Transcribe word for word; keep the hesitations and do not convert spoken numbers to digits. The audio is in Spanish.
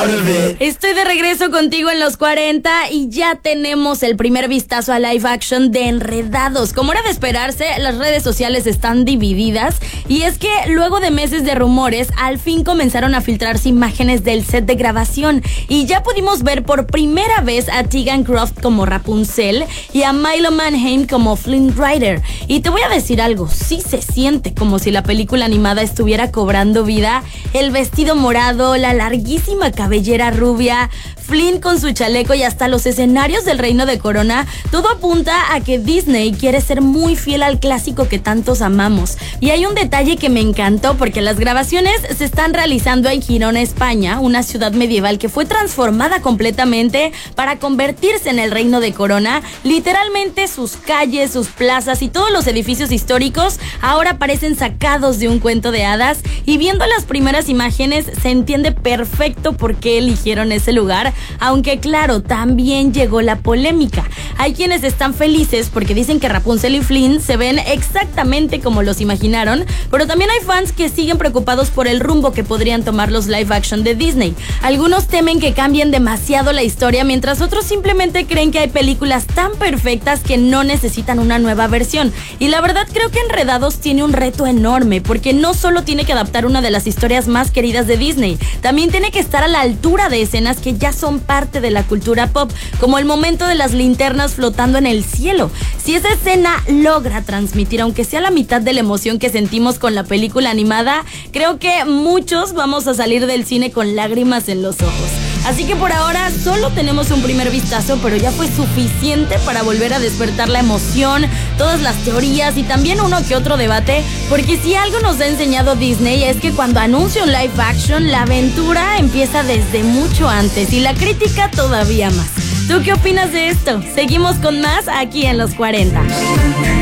part of it. Estoy de regreso contigo en los cuarenta y ya tenemos el primer vistazo a live action de Enredados. Como era de esperarse, las redes sociales están divididas y es que luego de meses de rumores, al fin comenzaron a filtrarse imágenes del set de grabación y ya pudimos ver por primera vez a Tegan Croft como Rapunzel y a Milo Manheim como Flynn Rider. Y te voy a decir algo, sí se siente como si la película animada estuviera cobrando vida. El vestido morado, la larguísima cabellera rubia, Flynn con su chaleco y hasta los escenarios del Reino de Corona, todo apunta a que Disney quiere ser muy fiel al clásico que tantos amamos. Y hay un detalle que me encantó porque las grabaciones se están realizando en Girona, España, una ciudad medieval que fue transformada completamente para convertirse en el Reino de Corona. Literalmente sus calles, sus plazas y todos los edificios históricos ahora parecen sacados de un cuento de hadas, y viendo las primeras imágenes se entiende perfecto por qué eligieron ese lugar. Aunque claro, también llegó la polémica. Hay quienes están felices porque dicen que Rapunzel y Flynn se ven exactamente como los imaginaron, pero también hay fans que siguen preocupados por el rumbo que podrían tomar los live action de Disney. Algunos temen que cambien demasiado la historia, mientras otros simplemente creen que hay películas tan perfectas que no necesitan una nueva versión. Y la verdad creo que Enredados tiene un reto enorme, porque no solo tiene que adaptar una de las historias más queridas de Disney, también tiene que estar a la altura de escenas que ya son parte de la cultura pop, como el momento de las linternas flotando en el cielo. Si esa escena logra transmitir, aunque sea la mitad de la emoción que sentimos con la película animada, creo que muchos vamos a salir del cine con lágrimas en los ojos. Así que por ahora solo tenemos un primer vistazo, pero ya fue suficiente para volver a despertar la emoción, todas las teorías y también uno que otro debate, porque si algo nos ha enseñado Disney es que cuando anuncia un live action, la aventura empieza desde mucho antes y la crítica todavía más. ¿Tú qué opinas de esto? Seguimos con más aquí en los cuarenta.